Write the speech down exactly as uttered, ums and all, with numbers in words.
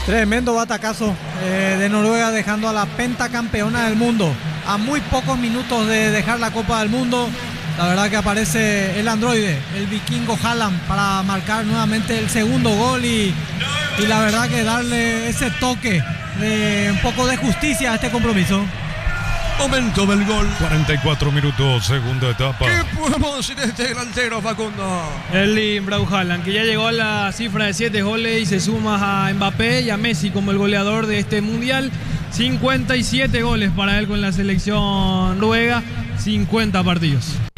Tremendo batacazo eh, de Noruega, dejando a la pentacampeona del mundo a muy pocos minutos de dejar la Copa del Mundo. La verdad que aparece el androide, el vikingo Haaland, para marcar nuevamente el segundo gol y, y la verdad que darle ese toque de un poco de justicia a este compromiso. Momento del gol. cuarenta y cuatro minutos, segunda etapa. ¿Qué podemos decir de este delantero, Facundo? Erling Braut Haaland, que ya llegó a la cifra de siete goles y se suma a Mbappé y a Messi como el goleador de este mundial. cincuenta y siete goles para él con la selección noruega, cincuenta partidos.